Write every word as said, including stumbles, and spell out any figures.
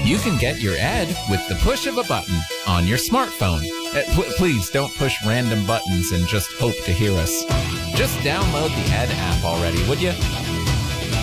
You can get your Ed with the push of a button on your smartphone. Uh, pl- please don't push random buttons and just hope to hear us. Just download the Ed app already, would you?